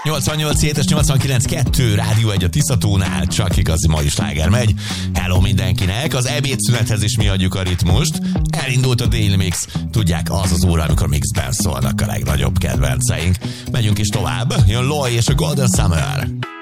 88.7 és 89.2 Rádió 1 a Tiszatónál, csak igazi mai sláger megy. Hello mindenkinek, az ebédszünethez is mi adjuk a ritmust. Elindult a Daily Mix, tudják, az az óra, amikor mixben szólnak a legnagyobb kedvenceink. Megyünk is tovább, jön Loy és a Golden Summer.